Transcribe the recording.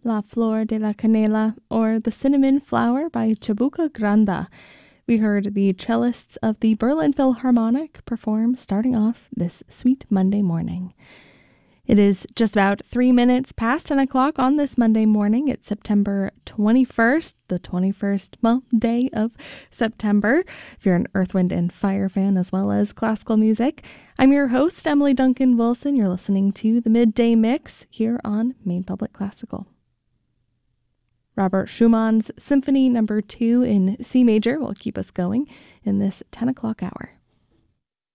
La Flor de la Canela, or The Cinnamon Flower by Chabuca Granda. We heard the cellists of the Berlin Philharmonic perform starting off this sweet Monday morning. It is just about 3 minutes past 10 o'clock on this Monday morning. It's September 21st, the 21st day of September. If you're an Earth, Wind, and Fire fan as well as classical music, I'm your host, Emily Duncan Wilson. You're listening to the Midday Mix here on Maine Public Classical. Robert Schumann's Symphony No. 2 in C major will keep us going in this 10 o'clock hour.